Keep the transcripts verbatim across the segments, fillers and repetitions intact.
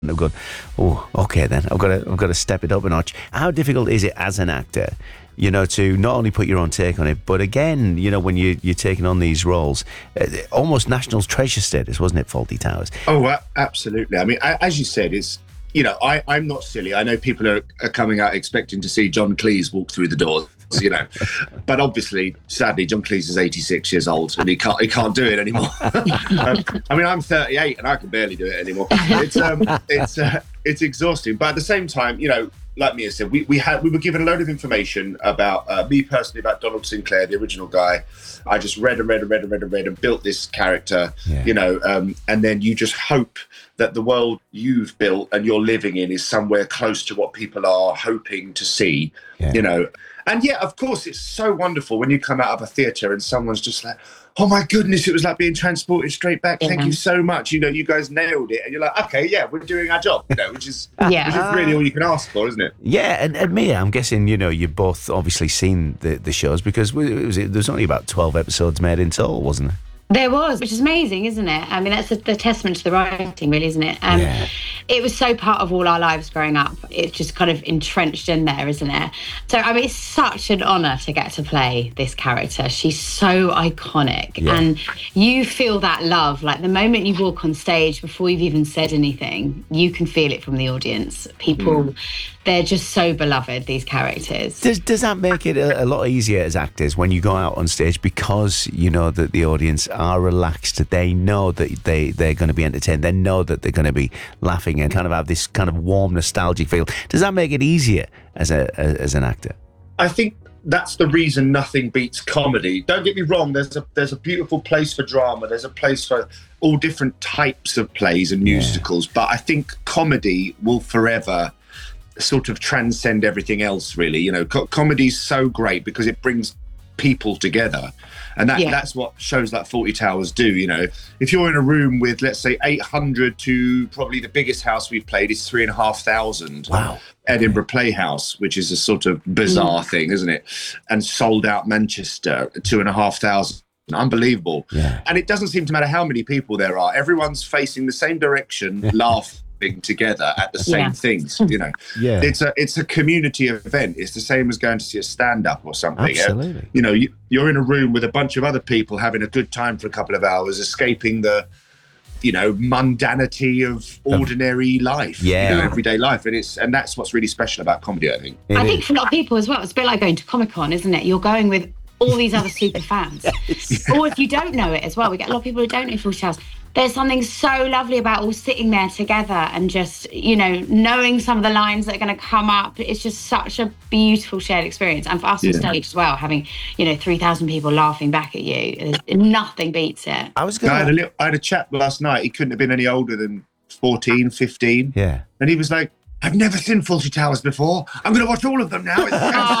I've gone, oh, okay then, I've got to, I've got to step it up a notch. How difficult is it as an actor, you know, to not only put your own take on it, but again, you know, when you, you're taking on these roles, uh, almost national treasure status, wasn't it, Fawlty Towers? Oh, a- absolutely. I mean, a- as you said, it's, you know, I, I'm not silly. I know people are, are coming out expecting to see John Cleese walk through the doors, you know, but obviously, sadly, John Cleese is eighty-six years old and he can't he can't do it anymore. um, I mean, I'm thirty-eight and I can barely do it anymore. It's um, it's uh, it's exhausting, but at the same time, you know, like Mia said, we we had we were given a load of information about uh, me personally, about Donald Sinclair, the original guy. I just read and read and read and read and read and built this character, yeah. you know, um, and then you just hope that the world you've built and you're living in is somewhere close to what people are hoping to see, yeah. you know. And yeah, of course, it's so wonderful when you come out of a theatre and someone's just like, oh my goodness, it was like being transported straight back. Yeah. Thank you so much. You know, you guys nailed it. And you're like, okay, yeah, we're doing our job, you know, which is, yeah. which is really all you can ask for, isn't it? Yeah, and, and Mia, I'm guessing, you know, you've both obviously seen the, the shows because it was, there was only about twelve episodes made in total, wasn't there? There was, which is amazing, isn't it? I mean, that's a, the testament to the writing, really, isn't it? Um, yeah. It was so part of all our lives growing up. It's just kind of entrenched in there, isn't it? So, I mean, it's such an honour to get to play this character. She's so iconic. Yeah. And you feel that love. Like, the moment you walk on stage, before you've even said anything, you can feel it from the audience. People... Mm. They're just so beloved, these characters. Does does that make it a, a lot easier as actors when you go out on stage because you know that the audience are relaxed, they know that they, they're going to be entertained, they know that they're going to be laughing and kind of have this kind of warm, nostalgic feel? Does that make it easier as a as an actor? I think that's the reason nothing beats comedy. Don't get me wrong, there's a there's a beautiful place for drama, there's a place for all different types of plays and musicals, yeah. but I think comedy will forever sort of transcend everything else, really. You know, co- comedy's so great because it brings people together, and that yeah. that's what shows like Fawlty Towers do. You know, if you're in a room with, let's say, eight hundred to probably the biggest house we've played is three and a half thousand. Wow. Edinburgh Playhouse, which is a sort of bizarre mm. thing, isn't it? And sold out Manchester, two and a half thousand. Unbelievable. Yeah. And it doesn't seem to matter how many people there are. Everyone's facing the same direction, laugh together at the same yeah. things, you know. Yeah. It's a it's a community event. It's the same as going to see a stand-up or something. Absolutely. You know, you, you're in a room with a bunch of other people having a good time for a couple of hours, escaping the, you know, mundanity of ordinary um, life, yeah. you know, everyday life. And it's and that's what's really special about comedy, I think. It I is. think for a lot of people as well, it's a bit like going to Comic-Con, isn't it? You're going with all these other super fans. Yes. Or if you don't know it as well, we get a lot of people who don't know Fawlty Towers. There's something so lovely about all sitting there together and just, you know, knowing some of the lines that are going to come up. It's just such a beautiful shared experience. And for us yeah. on stage as well, having, you know, three thousand people laughing back at you, nothing beats it. I was gonna... I, had a little, I had a chat last night. He couldn't have been any older than fourteen, fifteen. Yeah. And he was like, I've never seen Fawlty Towers before. I'm going to watch all of them now. It's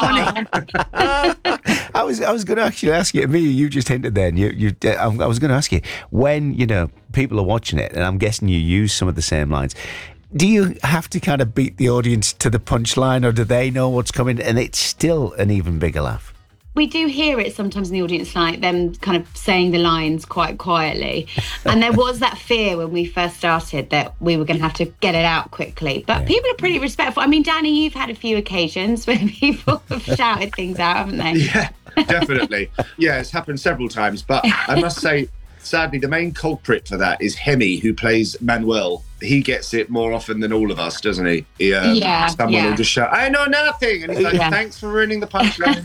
so funny. I was I was going to actually ask you, Mia, you just hinted then. You, you, I was going to ask you, when, you know, people are watching it, and I'm guessing you use some of the same lines, do you have to kind of beat the audience to the punchline, or do they know what's coming and it's still an even bigger laugh? We do hear it sometimes in the audience, like them kind of saying the lines quite quietly. And there was that fear when we first started that we were going to have to get it out quickly. But yeah. people are pretty respectful. I mean, Danny, you've had a few occasions when people have shouted things out, haven't they? Yeah, definitely. Yeah, it's happened several times. But I must say, sadly, the main culprit for that is Hemi, who plays Manuel. He gets it more often than all of us, doesn't he? he um, yeah. Someone yeah. will just shout, I know nothing. And he's like, yeah. thanks for ruining the punchline.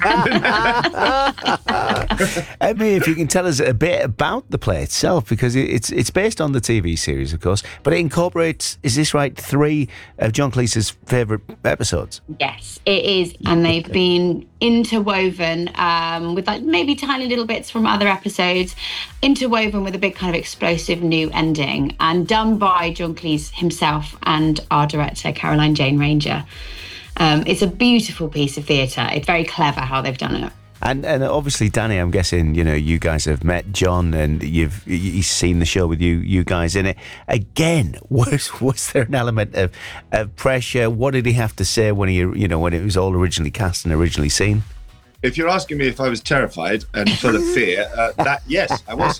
Emmy, if you can tell us a bit about the play itself, because it's it's based on the T V series, of course, but it incorporates, is this right, three of John Cleese's favourite episodes? Yes, it is. And they've been interwoven um, with like maybe tiny little bits from other episodes, interwoven with a big kind of explosive new ending, and done by John Cleese himself and our director, Caroline Jane Ranger. Um, it's a beautiful piece of theatre. It's very clever how they've done it. And and obviously, Danny, I'm guessing, you know, you guys have met John and you've he's seen the show with you you guys in it. Again, was was there an element of, of pressure? What did he have to say when he, you know, when it was all originally cast and originally seen? if you're asking me if I was terrified and full of fear, uh, that yes, I was.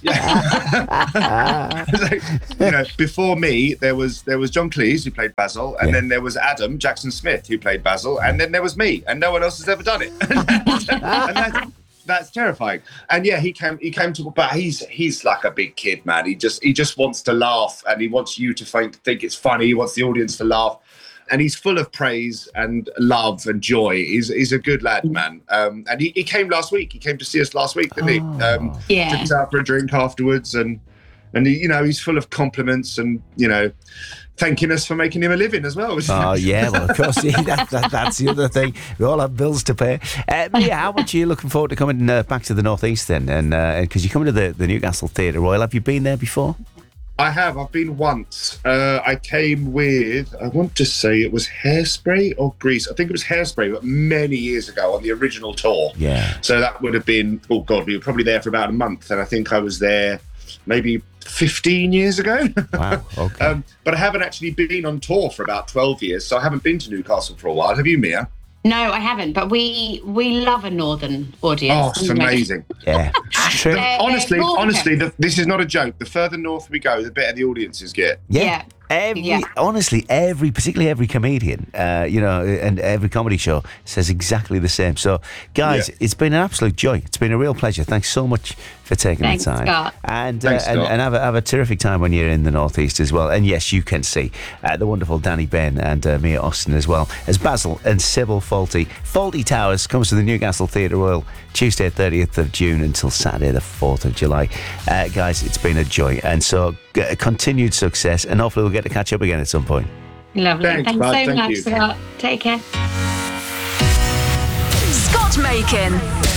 Yeah. Like, you know, before me, there was there was John Cleese who played Basil, and yeah. then there was Adam Jackson Smith who played Basil, and then there was me, and no one else has ever done it. and that's, that's terrifying. And yeah, he came he came to, but he's he's like a big kid, man. He just he just wants to laugh, and he wants you to think think it's funny. He wants the audience to laugh. And he's full of praise and love and joy. He's he's a good lad, man. Um, and he, he came last week. He came to see us last week, didn't he? Um, yeah. Took us out for a drink afterwards, and and he, you know, he's full of compliments and, you know, thanking us for making him a living as well. Oh yeah, well of course, yeah, that, that, that's the other thing. We all have bills to pay. Uh, yeah, how much are you looking forward to coming uh, back to the Northeast then? And because uh, you're coming to the, the Newcastle Theatre Royal, have you been there before? I have. I've been once. Uh, I came with, I want to say it was Hairspray or Grease. I think it was Hairspray, but many years ago on the original tour. Yeah. So that would have been, oh God, we were probably there for about a month. And I think I was there maybe fifteen years ago. Wow, okay. um, but I haven't actually been on tour for about twelve years. So I haven't been to Newcastle for a while. Have you, Mia? No, I haven't, but we we love a northern audience. Oh, it's amazing. Yeah, it's true. They're- honestly, they're honestly, the, this is not a joke. The further north we go, the better the audiences get. Yeah. Yeah. Every, Yeah. honestly, every, particularly every comedian, uh, you know, and every comedy show says exactly the same. So, guys, Yeah. it's been an absolute joy. It's been a real pleasure. Thanks so much for taking Thanks, the time. Scott. And, uh, Thanks, and Scott. and have a, have a terrific time when you're in the Northeast as well. And yes, you can see uh, the wonderful Danny Benn and uh, Mia Austin as well as Basil and Sybil Fawlty. Fawlty Towers comes to the Newcastle Theatre Royal Tuesday, thirtieth of June until Saturday, the fourth of July. Uh, guys, it's been a joy. And so, uh, continued success, and hopefully we'll get to catch up again at some point. Lovely. Thanks, Thanks, bud. so Thank much, you. Scott. Take care. Scott Makin.